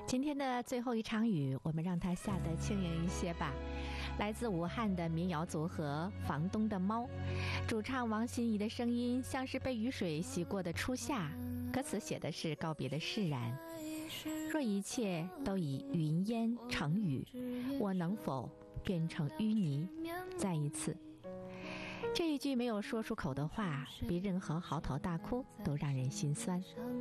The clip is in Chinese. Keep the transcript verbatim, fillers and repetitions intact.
今天的最后一场雨，我们让它下得轻盈一些吧。来自武汉的民谣组合房东的猫，主唱王心怡的声音像是被雨水洗过的初夏，歌词写的是告别的释然。若一切都以云烟成雨，我能否变成淤泥再一次？这一句没有说出口的话，比任何嚎啕大哭都让人心酸。